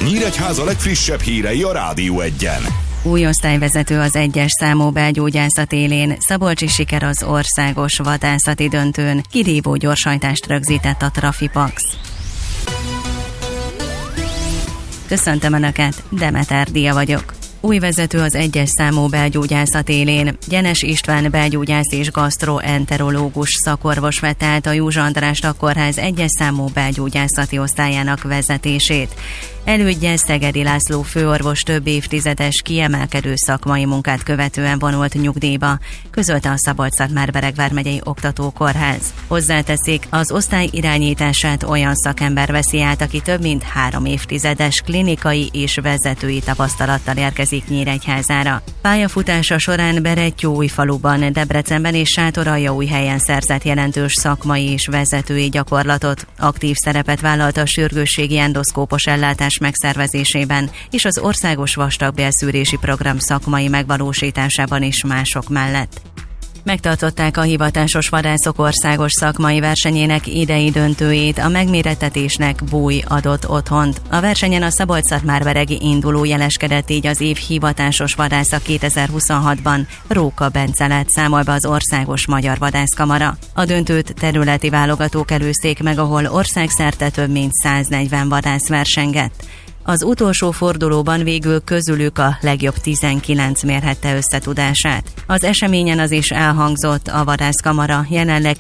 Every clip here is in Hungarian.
Nyíregyháza legfrissebb hírei a Rádió Egyen. Új osztályvezető az 1-es számú belgyógyászat élén, Szabolcsi siker az országos vadászati döntőn, kirívó gyorshajtást rögzített a Trafipax. Köszöntöm Önöket, Demeter Dia vagyok. Új vezető az 1-es számú belgyógyászat élén. Gyenes István belgyógyász és gasztroenterológus szakorvos vette át a Józsa András Kórház 1-es számú belgyógyászati osztályának vezetését. Elődje Szegedi László főorvos több évtizedes kiemelkedő szakmai munkát követően vonult nyugdíjba, közölte a Szabolcs-Szatmár-Bereg vármegyei oktatókórház. Hozzáteszik, az osztály irányítását olyan szakember veszi át, aki több mint 3 évtizedes klinikai és vezetői tapasztalattal érkezik Nyíregyházára. Pályafutása során Berettyóújfaluban, Debrecenben és Sátoraljaújhelyen szerzett jelentős szakmai és vezetői gyakorlatot. Aktív szerepet vállalt a sürgősségi endoszkópos ellátás megszervezésében és az országos vastagbélszűrési program szakmai megvalósításában is mások mellett. Megtartották a hivatásos vadászok országos szakmai versenyének idei döntőjét, a megmérettetésnek Búj adott otthont. A versenyen a Szabolcs-Szatmár-beregi induló jeleskedett, így az év hivatásos vadásza 2026-ban Róka Bence lett, számol be az Országos Magyar Vadászkamara. A döntőt területi válogatók előzték meg, ahol országszerte több mint 140 vadász versengett. Az utolsó fordulóban végül közülük a legjobb 19 mérhette összetudását. Az eseményen az is elhangzott, a vadászkamara jelenleg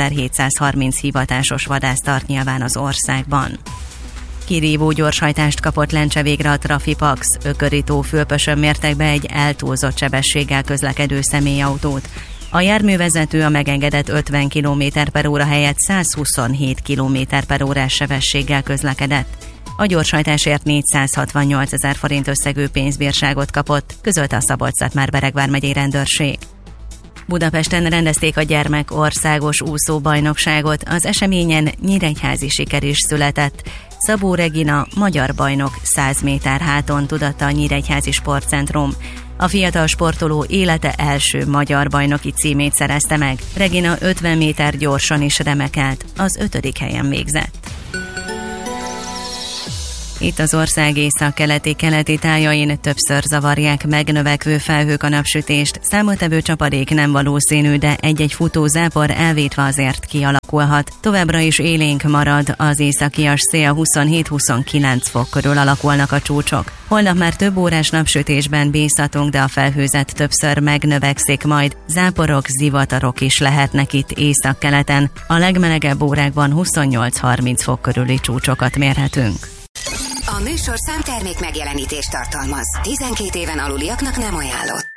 2730 hivatásos vadász tart nyilván az országban. Kirívó gyorshajtást kapott Lencse végre a Trafipax. Ökörító fülpösön mértek be egy eltúlzott sebességgel közlekedő személyautót. A járművezető a megengedett 50 km/h helyett 127 km/h sebességgel közlekedett. A gyorshajtásért 468 000 forint összegű pénzbírságot kapott, közölte a Szabolcs-Szatmár-Bereg vármegyei rendőrség. Budapesten rendezték a gyermek országos úszóbajnokságot, az eseményen nyíregyházi siker is született. Szabó Regina magyar bajnok 100 méter háton, tudatta a Nyíregyházi Sportcentrum. A fiatal sportoló élete első magyar bajnoki címét szerezte meg. Regina 50 méter gyorsan is remekelt, az 5. helyen végzett. Itt az ország észak-keleti tájain többször zavarják megnövekvő felhők a napsütést, számottevő csapadék nem valószínű, de egy-egy futó zápor elvétve azért kialakulhat. Továbbra is élénk marad, az északias szél 27-29 fok körül alakulnak a csúcsok. Holnap már több órás napsütésben bízhatunk, de a felhőzet többször megnövekszik majd, záporok, zivatarok is lehetnek itt észak-keleten. A legmelegebb órákban 28-30 fok körüli csúcsokat mérhetünk. A műsorszám termék megjelenítést tartalmaz. 12 éven aluliaknak nem ajánlott.